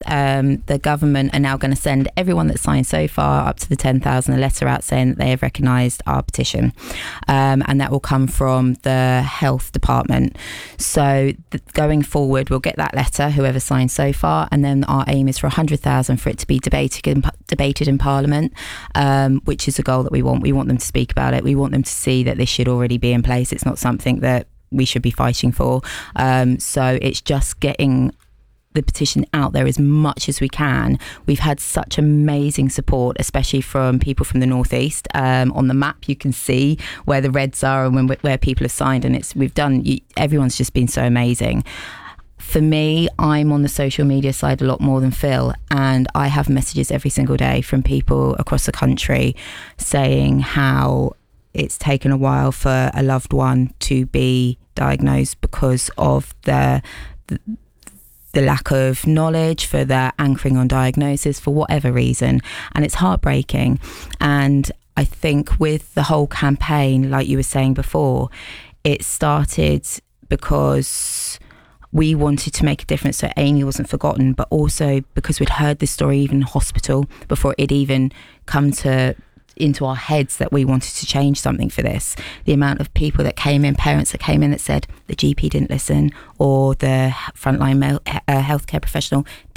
the government are now going to send everyone that's signed so far, up to the 10,000, a letter out saying that they have recognised our petition. And that will come from the health department. So going forward, we'll get that letter, whoever signed so far, and then our aim is for 100,000 for it to be debated in Parliament, which is a goal that we want. We want them to speak about it. We want them to see that this should already be in place. It's not something that we should be fighting for. So it's just getting the petition out there as much as we can. We've had such amazing support, especially from people from the northeast. On the map you can see where the reds are and where people have signed, and everyone's just been so amazing. For me, I'm on the social media side a lot more than Phil, and I have messages every single day from people across the country saying how it's taken a while for a loved one to be diagnosed because of the lack of knowledge, for the anchoring on diagnosis, for whatever reason. And it's heartbreaking. And I think with the whole campaign, like you were saying before, it started because we wanted to make a difference so Amy wasn't forgotten, but also because we'd heard this story even in hospital before it even come into our heads that we wanted to change something for this. The amount of people that came in, parents that came in that said the GP didn't listen, or the frontline healthcare professional